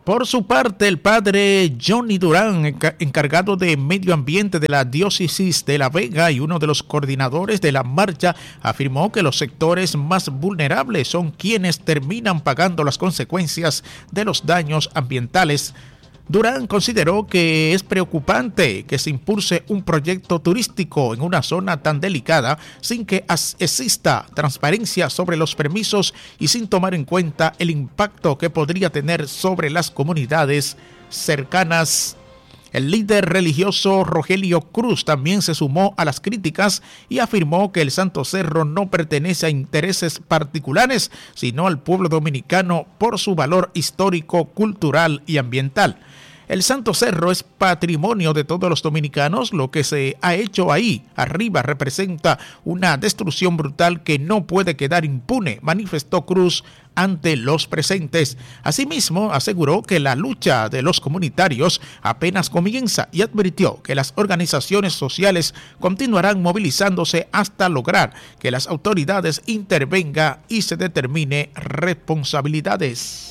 Por su parte, el padre Johnny Durán, encargado de medio ambiente de la diócesis de La Vega y uno de los coordinadores de la marcha, afirmó que los sectores más vulnerables son quienes terminan pagando las consecuencias de los daños ambientales. Durán consideró que es preocupante que se impulse un proyecto turístico en una zona tan delicada sin que exista transparencia sobre los permisos y sin tomar en cuenta el impacto que podría tener sobre las comunidades cercanas. El líder religioso Rogelio Cruz también se sumó a las críticas y afirmó que el Santo Cerro no pertenece a intereses particulares, sino al pueblo dominicano por su valor histórico, cultural y ambiental. El Santo Cerro es patrimonio de todos los dominicanos. Lo que se ha hecho ahí arriba representa una destrucción brutal que no puede quedar impune, manifestó Cruz ante los presentes. Asimismo, aseguró que la lucha de los comunitarios apenas comienza y advirtió que las organizaciones sociales continuarán movilizándose hasta lograr que las autoridades intervengan y se determine responsabilidades.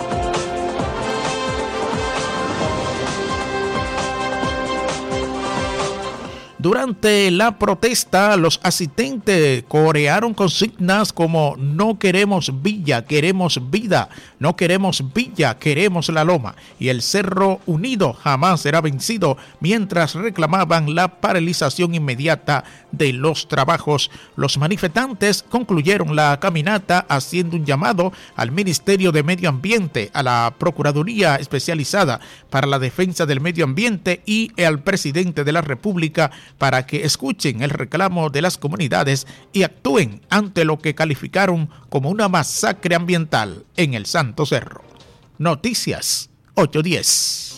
Durante la protesta, los asistentes corearon consignas como "No queremos villa, queremos vida", "No queremos villa, queremos la loma" y "El Cerro Unido jamás será vencido", mientras reclamaban la paralización inmediata de los trabajos. Los manifestantes concluyeron la caminata haciendo un llamado al Ministerio de Medio Ambiente, a la Procuraduría Especializada para la Defensa del Medio Ambiente y al presidente de la República para que escuchen el reclamo de las comunidades y actúen ante lo que calificaron como una masacre ambiental en el Santo Cerro. Noticias 810.